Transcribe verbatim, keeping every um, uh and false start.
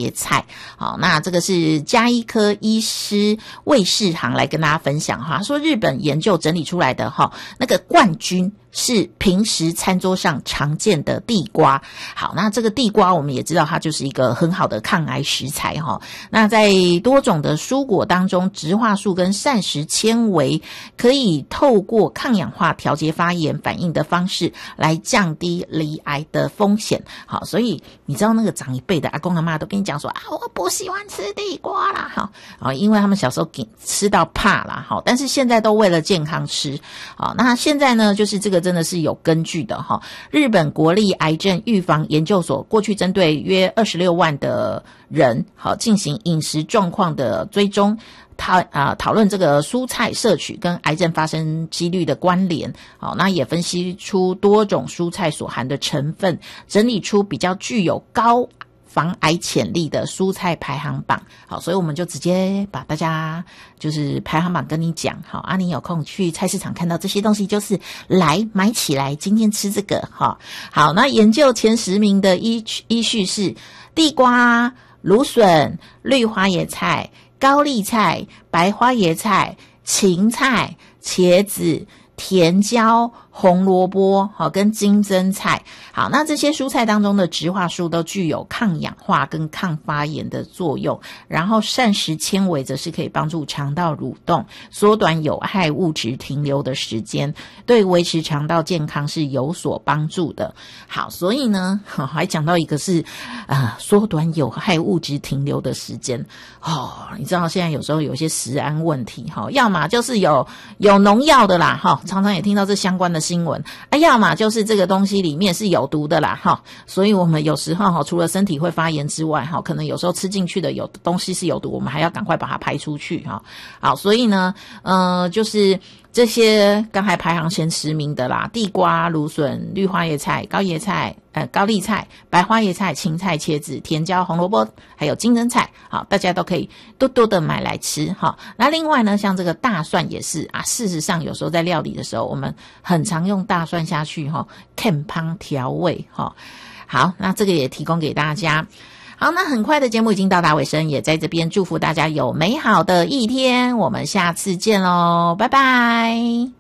叶菜。好，那这个是家医科医师魏世航来跟大家分享哈，说日本研究整理出来的哈，那个冠军是平时餐桌上常见的地瓜。好，那这个地瓜我们也知道它就是一个很好的抗癌食材哈。那在多种的蔬果当中，植化素跟膳食纤维可以透过抗氧化调节发炎反应的方式来降低罹癌的风险。好，所以你知道那个长一辈的阿公阿嬷都跟你讲说啊，我不喜欢吃地瓜啦，好，啊，因为他们小时候给吃到怕啦，好，但是现在都为了健康吃。好，那现在呢，就是这个真的是有根据的哈。日本国立癌症预防研究所过去针对约二十六万的人，好，进行饮食状况的追踪。讨啊讨论这个蔬菜摄取跟癌症发生几率的关联，好，那也分析出多种蔬菜所含的成分，整理出比较具有高防癌潜力的蔬菜排行榜。好，所以我们就直接把大家就是排行榜跟你讲，好啊，你有空去菜市场看到这些东西，就是来买起来，今天吃这个哈。好，那研究前十名的依依序是地瓜、芦笋、绿花椰菜、高丽菜、白花椰菜、芹菜、茄子、甜椒、红萝卜，好，跟金针菜。好，那这些蔬菜当中的植化素都具有抗氧化跟抗发炎的作用，然后膳食纤维则是可以帮助肠道蠕动，缩短有害物质停留的时间，对维持肠道健康是有所帮助的。好，所以呢，还讲到一个是呃缩短有害物质停留的时间。哦，你知道现在有时候有些食安问题哈，要么就是有有农药的啦哈，常常也听到这相关的新闻，啊，要么就是这个东西里面是有毒的啦哈，所以我们有时候哈，除了身体会发炎之外哈，可能有时候吃进去的有东西是有毒，我们还要赶快把它排出去哈。好，所以呢，呃，就是这些刚才排行前十名的啦，地瓜、芦笋、绿花椰菜、高叶菜、呃高丽菜、白花椰菜、芹菜、茄子、甜椒、红萝卜，还有金针菜，好，大家都可以多多的买来吃哈。那另外呢，像这个大蒜也是啊，事实上有时候在料理的时候，我们很常用大蒜下去哈，看汤调味哈。好，那这个也提供给大家。好，那很快的节目已经到达尾声，也在这边祝福大家有美好的一天，我们下次见咯，拜拜。